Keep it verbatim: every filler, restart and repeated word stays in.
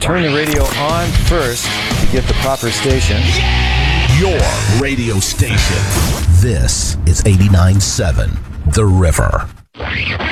turn the radio on first to get the proper station. Your radio station. This is eighty-nine point seven The River.